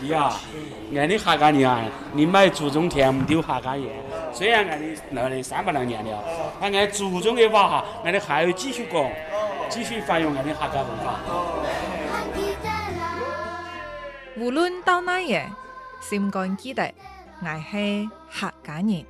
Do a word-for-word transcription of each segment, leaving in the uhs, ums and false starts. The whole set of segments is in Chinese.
地啊，俺的哈嘎泥啊，你买注重甜不丢哈嘎盐。虽然俺的那里三百来年了，但俺注重的话哈，俺的还要继续讲，继续发扬俺的哈嘎文化。 無論到哪嘢，心肝記得，我係客家人。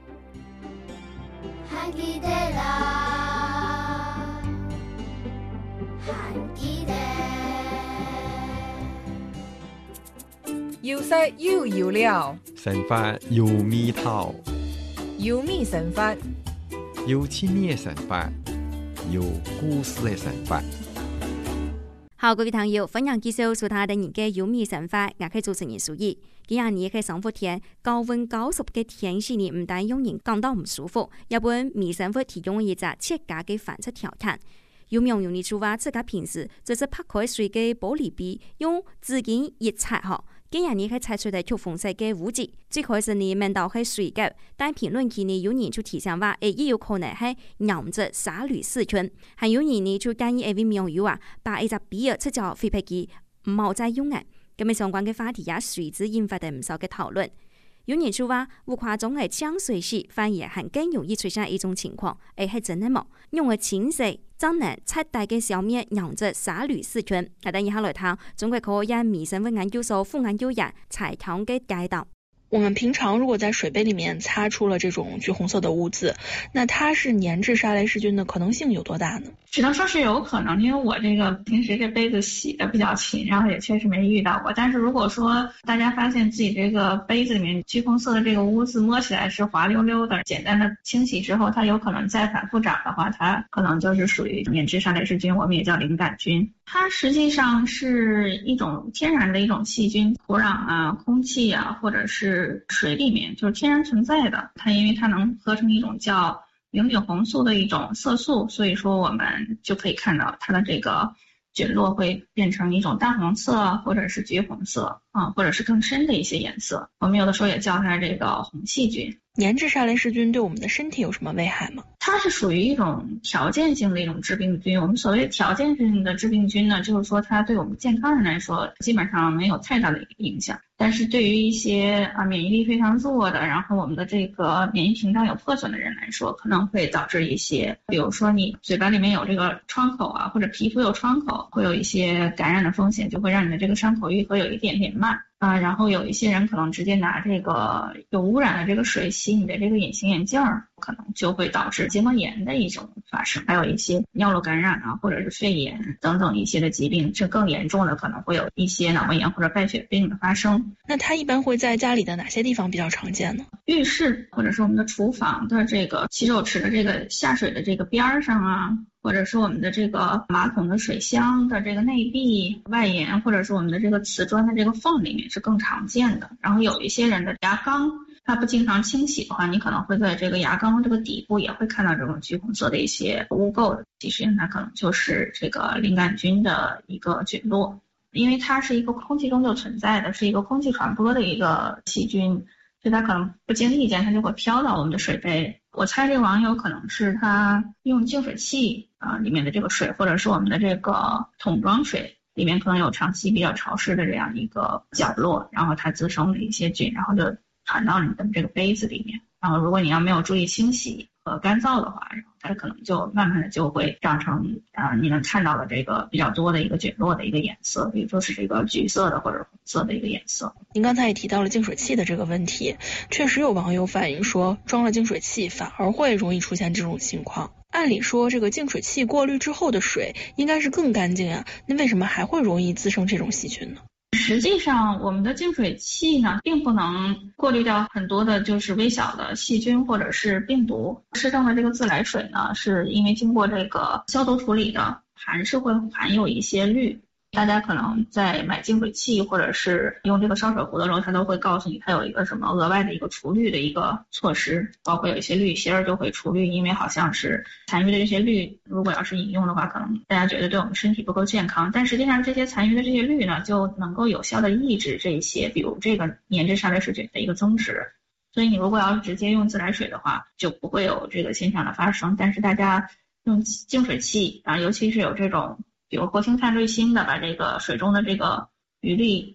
要食要要料， 神法有味道， 有味神法， 有趣味的神法，有故事的神法。 好，各位朋友，分享介紹屬他的人嘅有味神法，也可以做成人屬意。今日你喺生活天高温高濕嘅天氣呢，唔但讓人感到唔舒服，日本微生活提供一隻切假嘅反射條件。有冇用你做話自己平時就是拍開水嘅玻璃杯，用紙巾一擦呵。今日你係採取嚟觸風勢嘅污漬，最開始你聞到係水嘅，但評論區呢有人就提醒話，誒，亦有可能係染着沙呂氏菌，還有人呢就建議一位網友啊，把一隻比爾出咗飛拍機，唔好再用嘅。咁樣相關嘅話題也隨之引發咗唔少嘅討論。有人就話，無化妝嘅嗆水時反而係更容易出現一種情況，誒係真的冇，用嘅清洗真能徹底嘅消滅染着沙呂氏菌。係等一下來睇中國科學院微生物研究所副研究員蔡棠嘅解答。 我们平常如果在水杯里面擦出了这种橘红色的污渍，那它是粘制沙雷氏菌的可能性有多大呢？ 只能说是有可能，因为我这个平时这杯子洗的比较勤，然后也确实没遇到过。但是如果说大家发现自己这个杯子里面橘红色的这个污渍摸起来是滑溜溜的，简单的清洗之后它有可能再反复长的话，它可能就是属于粘制沙雷氏菌，我们也叫灵杆菌。它实际上是一种天然的一种细菌，土壤啊、空气啊，或者是水里面就是天然存在的。它因为它能合成一种叫菱角红素的一种色素，所以说我们就可以看到它的这个菌落会变成一种淡红色或者是橘红色啊，或者是更深的一些颜色。我们有的时候也叫它这个红细菌。 粘制沙雷氏菌对我们的身体有什么危害吗？ 它是属于一种条件性的一种致病菌。我们所谓条件性的致病菌呢，就是说它对我们健康人来说基本上没有太大的影响，但是对于一些啊免疫力非常弱的，然后我们的这个免疫屏障有破损的人来说，可能会导致一些，比如说你嘴巴里面有这个创口啊，或者皮肤有创口，会有一些感染的风险，就会让你的这个伤口愈合有一点点慢。啊，然后有一些人可能直接拿这个有污染的这个水洗你的这个隐形眼镜，可能就会导致结膜炎的一种发生，还有一些尿路感染啊，或者是肺炎等等一些的疾病，这更严重的可能会有一些脑膜炎或者败血病的发生。 那它一般会在家里的哪些地方比较常见呢？ 浴室或者是我们的厨房的这个洗手池的这个下水的这个边上啊，或者是我们的这个马桶的水箱的这个内壁外沿，或者是我们的这个瓷砖的这个缝里面是更常见的。然后有一些人的牙缸它不经常清洗的话，你可能会在这个牙缸这个底部也会看到这种橘红色的一些污垢的，其实它可能就是这个灵杆菌的一个菌落。因为它是一个空气中就存在的，是一个空气传播的一个细菌，所以它可能不经意间它就会飘到我们的水杯。我猜这个网友可能是他用净水器啊、呃、里面的这个水，或者是我们的这个桶装水里面可能有长期比较潮湿的这样一个角落，然后它滋生了一些菌，然后就传到你的这个杯子里面。然后如果你要没有注意清洗和干燥的话，然后它可能就慢慢的就会长成啊、呃、你能看到的这个比较多的一个菌落的一个颜色，也就是这个橘色的或者红色的一个颜色。 您刚才也提到了净水器的这个问题，确实有网友反映说装了净水器反而会容易出现这种情况。按理说这个净水器过滤之后的水应该是更干净啊，那为什么还会容易滋生这种细菌呢？ 实际上我们的净水器呢并不能过滤掉很多的就是微小的细菌或者是病毒。适当的这个自来水呢是因为经过这个消毒处理的，还是会含有一些氯。大家可能在买净水器或者是用这个烧水壶的时候，它都会告诉你它有一个什么额外的一个除氯的一个措施，包括有一些氯芯儿就会除氯，因为好像是残余的这些氯如果要是饮用的话，可能大家觉得对我们身体不够健康，但实际上这些残余的这些氯呢就能够有效的抑制这些比如这个粘制沙雷氏菌的一个增殖，所以你如果要是直接用自来水的话就不会有这个现象的发生。但是大家用净水器啊，尤其是有这种比如活性炭滤芯的，把这个水中的这个余氯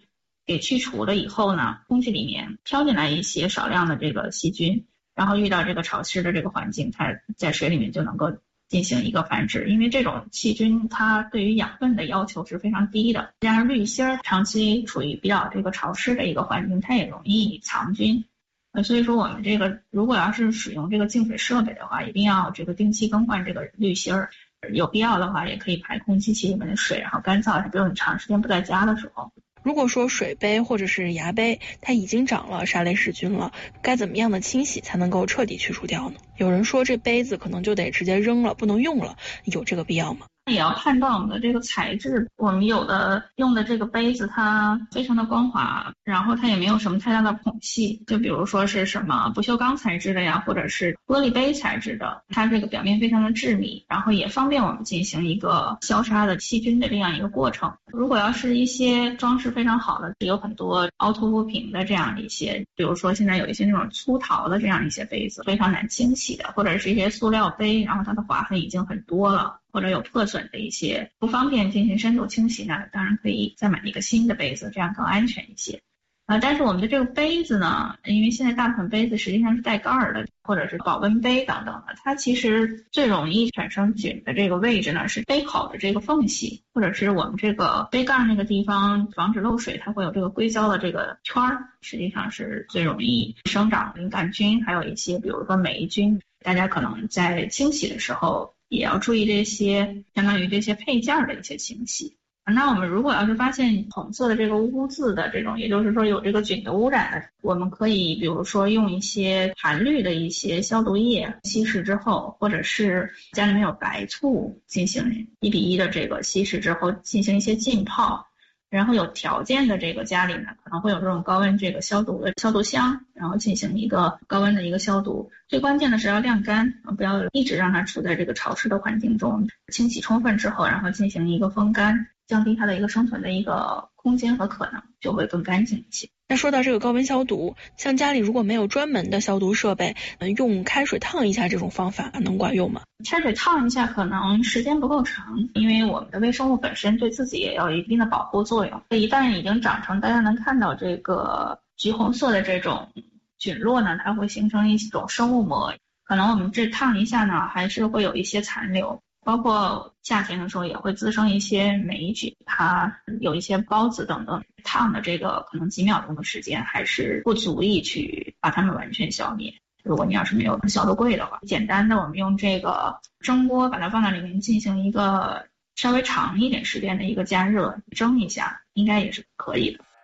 给去除了以后呢，空气里面飘进来一些少量的这个细菌，然后遇到这个潮湿的这个环境，它在水里面就能够进行一个繁殖。因为这种细菌它对于养分的要求是非常低的，加上滤芯儿长期处于比较这个潮湿的一个环境，它也容易藏菌。呃，所以说我们这个如果要是使用这个净水设备的话，一定要这个定期更换这个滤芯儿，有必要的话也可以排空机器里面的水，然后干燥，比如你长时间不在家的时候。 如果说水杯或者是牙杯它已经长了沙雷氏菌了，该怎么样的清洗才能够彻底去除掉呢？有人说这杯子可能就得直接扔了，不能用了，有这个必要吗？ 也要判断我们的这个材质，我们有的用的这个杯子它非常的光滑，然后它也没有什么太大的孔隙，就比如说是什么不锈钢材质的呀，或者是玻璃杯材质的，它这个表面非常的致密，然后也方便我们进行一个消杀的细菌的这样一个过程。如果要是一些装饰非常好的，有很多凹凸不平的这样一些，比如说现在有一些那种粗陶的这样一些杯子非常难清洗的，或者是一些塑料杯，然后它的划痕已经很多了，或者有破损的一些不方便进行深度清洗呢，当然可以再买一个新的杯子，这样更安全一些。呃，但是我们的这个杯子呢，因为现在大部分杯子实际上是带盖儿的，或者是保温杯等等的，它其实最容易产生菌的这个位置呢是杯口的这个缝隙，或者是我们这个杯盖那个地方，防止漏水，它会有这个硅胶的这个圈儿，实际上是最容易生长淋杆菌，还有一些比如说霉菌。大家可能在清洗的时候也要注意这些相当于这些配件的一些清洗。那我们如果要是发现红色的这个污渍的这种，也就是说有这个菌的污染的，我们可以比如说用一些含氯的一些消毒液稀释之后，或者是家里面有白醋进行一比一的这个稀释之后进行一些浸泡。然后有条件的这个家里呢，可能会有这种高温这个消毒的消毒箱，然后进行一个高温的一个消毒。最关键的是要晾干，不要一直让它处在这个潮湿的环境中。清洗充分之后，然后进行一个风干，降低它的一个生存的一个空间和可能，就会更干净一些。 那说到这个高温消毒，像家里如果没有专门的消毒设备，用开水烫一下这种方法能管用吗？ 开水烫一下可能时间不够长，因为我们的微生物本身对自己也有一定的保护作用。一旦已经长成大家能看到这个橘红色的这种菌落呢，它会形成一种生物膜，可能我们这烫一下呢还是会有一些残留，包括夏天的时候也会滋生一些霉菌，它有一些孢子等等，烫的这个可能几秒钟的时间还是不足以去把它们完全消灭。如果你要是没有消毒柜的话，简单的我们用这个蒸锅把它放在里面进行一个稍微长一点时间的一个加热，蒸一下应该也是可以的。